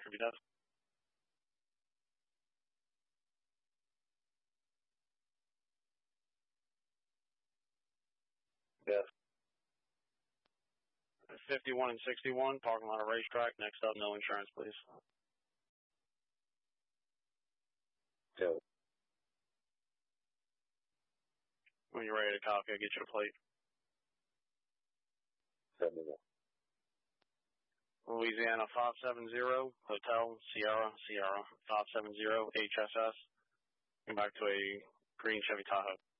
Entropy Desk. Yes. 51 and 61, parking lot of racetrack. Next up, no insurance, please. Go. When you're ready to copy, I'll get you a plate. 71. Louisiana 570, Hotel Sierra Sierra 570 HSS. Come back to a green Chevy Tahoe.